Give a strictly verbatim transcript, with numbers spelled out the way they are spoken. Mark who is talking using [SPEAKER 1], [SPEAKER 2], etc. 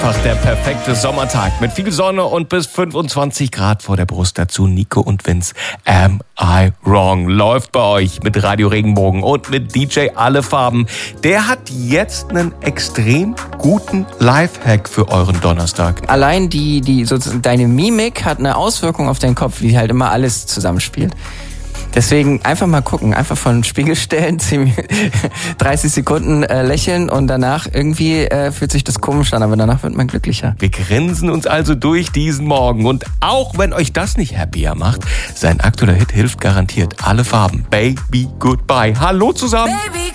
[SPEAKER 1] einfach der perfekte Sommertag mit viel Sonne und bis fünfundzwanzig Grad vor der Brust. Dazu Nico und Vince. Am I Wrong? Läuft bei euch mit Radio Regenbogen und mit D J Alle Farben. Der hat jetzt einen extrem guten Lifehack für euren Donnerstag.
[SPEAKER 2] Allein die, die sozusagen deine Mimik hat eine Auswirkung auf deinen Kopf, wie halt immer alles zusammenspielt. Deswegen einfach mal gucken, einfach vor den Spiegel stellen, dreißig Sekunden äh, lächeln und danach irgendwie äh, fühlt sich das komisch an, aber danach wird man glücklicher.
[SPEAKER 1] Wir grinsen uns also durch diesen Morgen und auch wenn euch das nicht happier macht, sein aktueller Hit hilft garantiert. Alle Farben. Baby Goodbye. Hallo zusammen.
[SPEAKER 3] Baby.